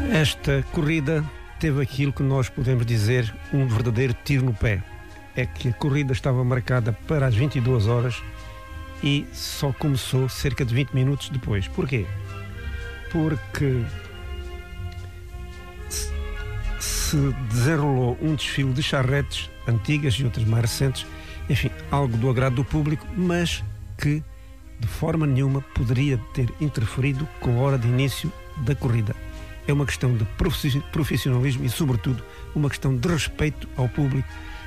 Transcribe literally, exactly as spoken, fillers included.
Esta corrida teve aquilo que nós podemos dizer um verdadeiro tiro no pé. É que a corrida estava marcada para as vinte e duas horas e só começou cerca de vinte minutos depois. Porquê? Porque se desenrolou um desfile de charretes antigas e outras mais recentes, enfim, algo do agrado do público, mas que de forma nenhuma poderia ter interferido com a hora de início da corrida. É uma questão de profissionalismo e, sobretudo, uma questão de respeito ao público